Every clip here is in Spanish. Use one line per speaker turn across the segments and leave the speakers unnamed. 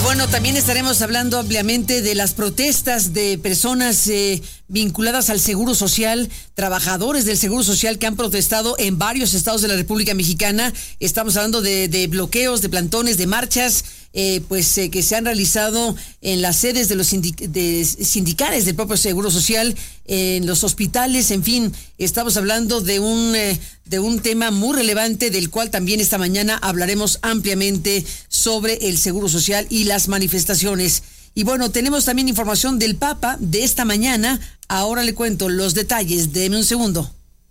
bueno, también estaremos hablando ampliamente de las protestas de personas vinculadas al Seguro Social, trabajadores del Seguro Social que han protestado en varios estados de la República Mexicana. Estamos hablando de bloqueos, de plantones, de marchas, que se han realizado en las sedes de los sindicales del propio Seguro Social, en los hospitales, en fin, estamos hablando de un tema muy relevante del cual también esta mañana hablaremos ampliamente sobre el Seguro Social y las manifestaciones. Y bueno, tenemos también información del Papa de esta mañana. Ahora le cuento los detalles. Deme un segundo.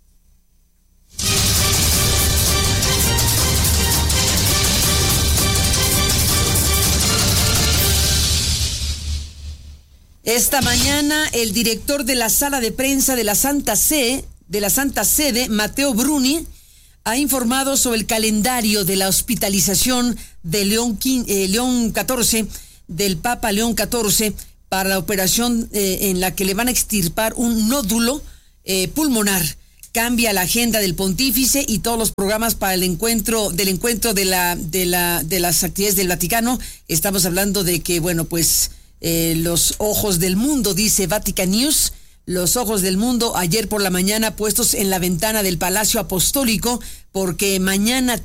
Esta mañana, el director de la sala de prensa de la Santa Sede, Matteo Bruni, ha informado sobre el calendario de la hospitalización de León XIV, del Papa León XIV, para la operación en la que le van a extirpar un nódulo pulmonar. Cambia la agenda del pontífice y todos los programas para el encuentro de las actividades del Vaticano. Estamos hablando de que, bueno, pues los ojos del mundo, dice Vatican News, los ojos del mundo ayer por la mañana puestos en la ventana del Palacio Apostólico, porque mañana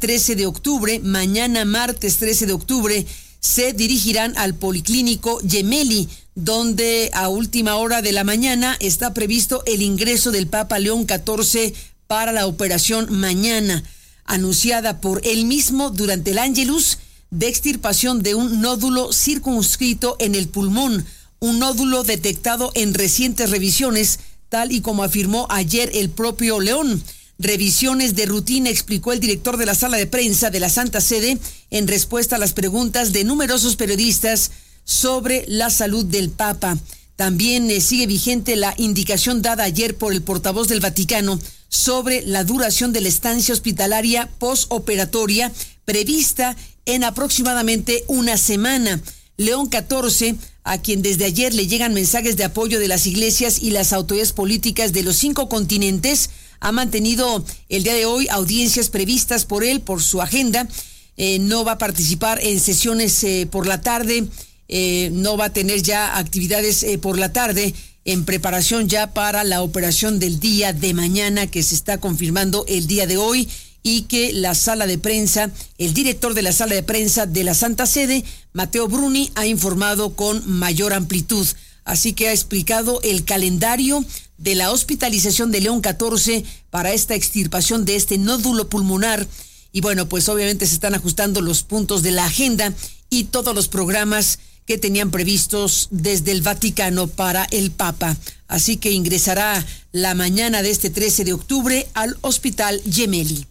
martes 13 de octubre, se dirigirán al Policlínico Gemelli, donde a última hora de la mañana está previsto el ingreso del Papa León XIV para la operación mañana, anunciada por él mismo durante el Ángelus, de extirpación de un nódulo circunscrito en el pulmón, un nódulo detectado en recientes revisiones, tal y como afirmó ayer el propio León. Revisiones de rutina, explicó el director de la sala de prensa de la Santa Sede en respuesta a las preguntas de numerosos periodistas sobre la salud del Papa. También sigue vigente la indicación dada ayer por el portavoz del Vaticano sobre la duración de la estancia hospitalaria postoperatoria prevista en aproximadamente una semana. León XIV, a quien desde ayer le llegan mensajes de apoyo de las iglesias y las autoridades políticas de los 5 continentes, ha mantenido el día de hoy audiencias previstas por él, por su agenda. No va a participar en sesiones por la tarde, no va a tener ya actividades por la tarde, en preparación ya para la operación del día de mañana, que se está confirmando el día de hoy, y que la sala de prensa, el director de la sala de prensa de la Santa Sede, Matteo Bruni, ha informado con mayor amplitud. Así que ha explicado el calendario de la hospitalización de León XIV para esta extirpación de este nódulo pulmonar. Y bueno, pues obviamente se están ajustando los puntos de la agenda y todos los programas que tenían previstos desde el Vaticano para el Papa. Así que ingresará la mañana de este 13 de octubre al Hospital Gemelli.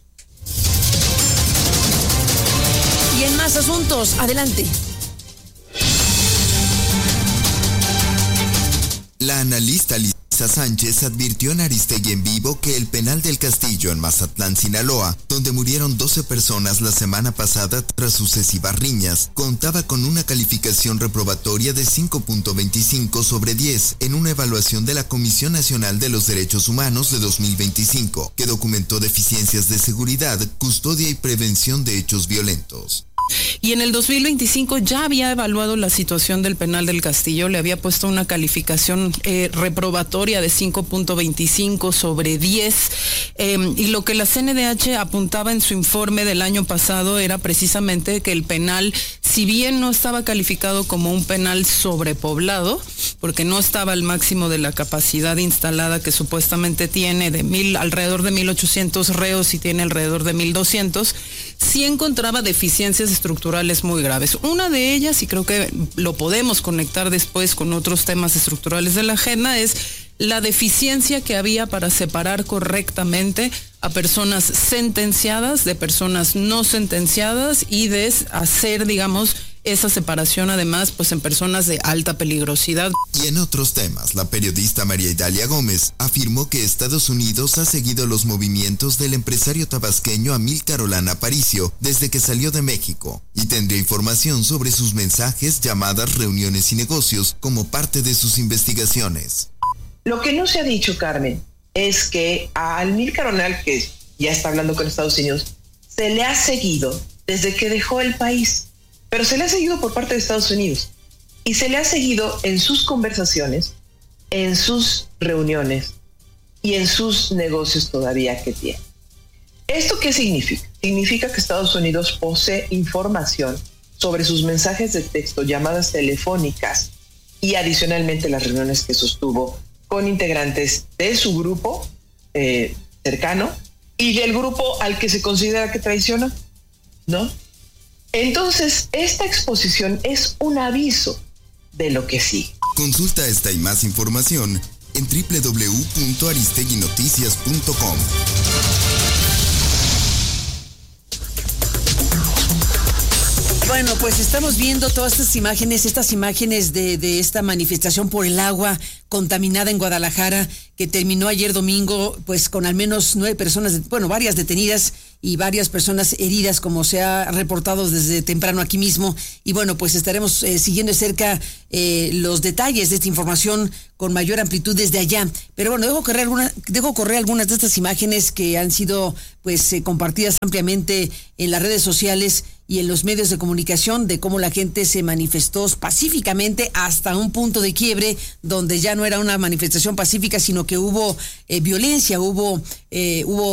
Y en más asuntos, adelante.
La analista Lisa Sánchez advirtió en Aristegui en Vivo que el penal del Castillo en Mazatlán, Sinaloa, donde murieron 12 personas la semana pasada tras sucesivas riñas, contaba con una calificación reprobatoria de 5.25 sobre 10 en una evaluación de la Comisión Nacional de los Derechos Humanos de 2025, que documentó deficiencias de seguridad, custodia y prevención de hechos violentos.
Y en el 2025 ya había evaluado la situación del penal del Castillo, le había puesto una calificación reprobatoria de 5.25 sobre 10, y lo que la CNDH apuntaba en su informe del año pasado era precisamente que el penal, si bien no estaba calificado como un penal sobrepoblado, porque no estaba al máximo de la capacidad instalada que supuestamente tiene de alrededor de 1,800 reos y tiene alrededor de 1,200, sí encontraba deficiencias estructurales muy graves. Una de ellas, y creo que lo podemos conectar después con otros temas estructurales de la agenda, es la deficiencia que había para separar correctamente a personas sentenciadas de personas no sentenciadas y de hacer, digamos, esa separación además pues en personas de alta peligrosidad.
Y en otros temas, la periodista María Idalia Gómez afirmó que Estados Unidos ha seguido los movimientos del empresario tabasqueño Amílcar Olán Aparicio desde que salió de México y tendría información sobre sus mensajes, llamadas, reuniones y negocios como parte de sus investigaciones.
Lo que no se ha dicho, Carmen, es que a Amílcar Olán, que ya está hablando con Estados Unidos, se le ha seguido desde que dejó el país. pero se le ha seguido por parte de Estados Unidos y se le ha seguido en sus conversaciones, en sus reuniones y en sus negocios todavía que tiene. ¿Esto qué significa? Significa que Estados Unidos posee información sobre sus mensajes de texto, llamadas telefónicas y adicionalmente las reuniones que sostuvo con integrantes de su grupo cercano y del grupo al que se considera que traicionó, ¿no? Entonces, esta exposición es un aviso de lo que sigue.
Consulta esta y más información en www.aristeguinoticias.com.
Bueno, pues estamos viendo todas estas imágenes de esta manifestación por el agua contaminada en Guadalajara, que terminó ayer domingo, pues con al menos 9 personas, varias detenidas y varias personas heridas, como se ha reportado desde temprano aquí mismo. Y bueno, pues estaremos siguiendo de cerca los detalles de esta información con mayor amplitud desde allá. Pero bueno, dejo correr algunas de estas imágenes que han sido pues compartidas ampliamente en las redes sociales y en los medios de comunicación, de cómo la gente se manifestó pacíficamente hasta un punto de quiebre donde ya no era una manifestación pacífica, sino que hubo violencia, hubo